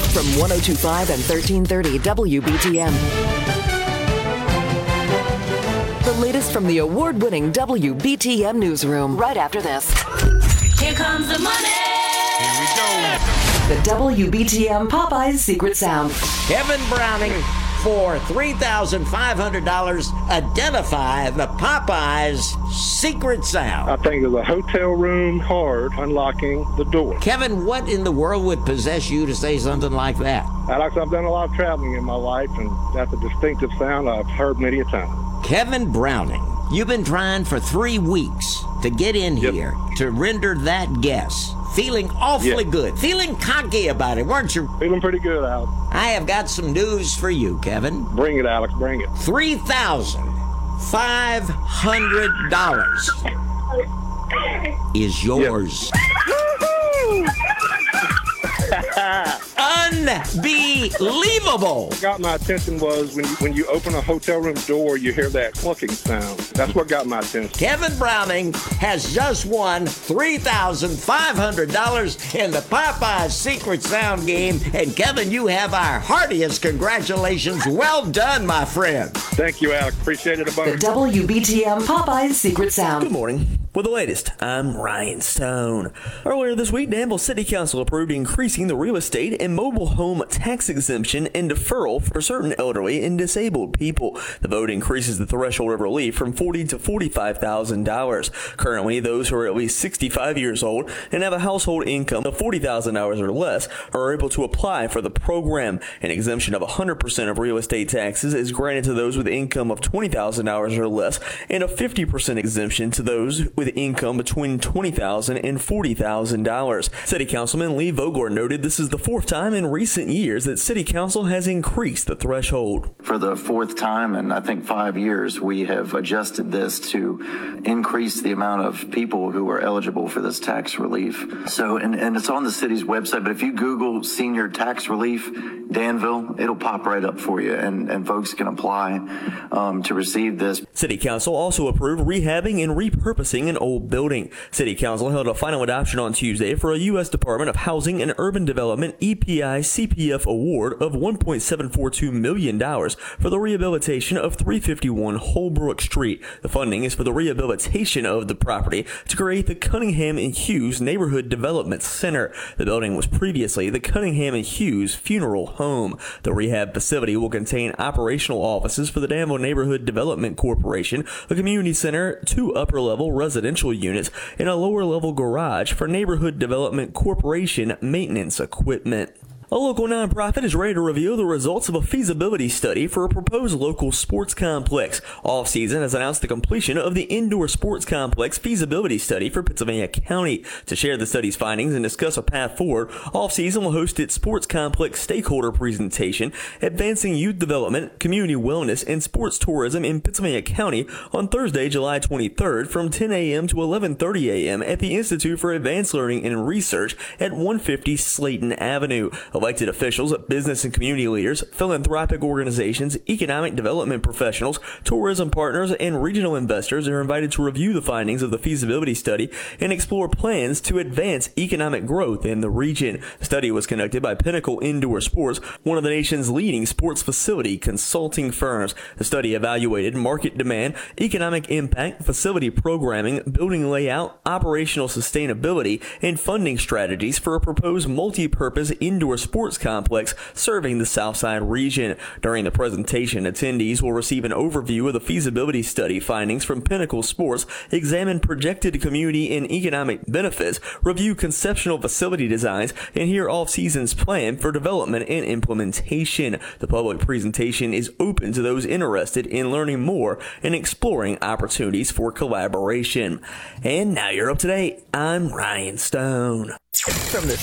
From 102.5 and 1330 WBTM. The latest from the award-winning WBTM newsroom right after this. Here comes the money. Here we go. The WBTM Popeyes Secret Sound. Kevin Browning for $3,500. Identify the Popeyes secret sound. I think of the hotel room card unlocking the door. Kevin, what in the world would possess you to say something like that? Alex, I've done a lot of traveling in my life, and that's a distinctive sound I've heard many a time. Kevin Browning, you've been trying for 3 weeks to get in here to render that guess. Feeling awfully good. Feeling cocky about it, weren't you? Feeling pretty good, Alex. I have got some news for you, Kevin. Bring it, Alex, bring it. $3,500 is yours. Unbelievable. What got my attention was when you open a hotel room door, you hear that clucking sound. That's what got my attention. Kevin Browning has just won $3,500 in the Popeyes Secret Sound game. And Kevin, you have our heartiest congratulations. Well done, my friend. Thank you, Alex. Appreciate it a bunch. The WBTM Popeyes Secret Sound. Good morning. With the latest, I'm Ryan Stone. Earlier this week, Danville City Council approved increasing the real estate and mobile home tax exemption and deferral for certain elderly and disabled people. The vote increases the threshold of relief from $40,000 to $45,000. Currently, those who are at least 65 years old and have a household income of $40,000 or less are able to apply for the program. An exemption of 100% of real estate taxes is granted to those with income of $20,000 or less, and a 50% exemption to those with income between $20,000 and $40,000. City Councilman Lee Vogler noted this is the fourth time in recent years that City Council has increased the threshold. For the fourth time in, I think, 5 years, we have adjusted this to increase the amount of people who are eligible for this tax relief. So, and it's on the city's website, but if you Google senior tax relief Danville, it'll pop right up for you, and folks can apply to receive this. City Council also approved rehabbing and repurposing an old building. City Council held a final adoption on Tuesday for a U.S. Department of Housing and Urban Development EPI CPF award of $1.742 million for the rehabilitation of 351 Holbrook Street. The funding is for the rehabilitation of the property to create the Cunningham and Hughes Neighborhood Development Center. The building was previously the Cunningham and Hughes Funeral Home. The rehab facility will contain operational offices for the Danville Neighborhood Development Corporation, a community center, 2 upper-level residential units, and a lower-level garage for Neighborhood Development Corporation maintenance equipment. A local nonprofit is ready to reveal the results of a feasibility study for a proposed local sports complex. Off-Season has announced the completion of the indoor sports complex feasibility study for Pittsylvania County. To share the study's findings and discuss a path forward, Off-Season will host its sports complex stakeholder presentation, Advancing Youth Development, Community Wellness, and Sports Tourism in Pittsylvania County on Thursday, July 23rd from 10 a.m. to 11:30 a.m. at the Institute for Advanced Learning and Research at 150 Slayton Avenue. Elected officials, business and community leaders, philanthropic organizations, economic development professionals, tourism partners, and regional investors are invited to review the findings of the feasibility study and explore plans to advance economic growth in the region. The study was conducted by Pinnacle Indoor Sports, one of the nation's leading sports facility consulting firms. The study evaluated market demand, economic impact, facility programming, building layout, operational sustainability, and funding strategies for a proposed multi-purpose indoor sports complex serving the Southside region. During the presentation, attendees will receive an overview of the feasibility study findings from Pinnacle Sports, examine projected community and economic benefits, review conceptual facility designs, and hear Off-Season's plan for development and implementation. The public presentation is open to those interested in learning more and exploring opportunities for collaboration. And now you're up to date. I'm Ryan Stone. From the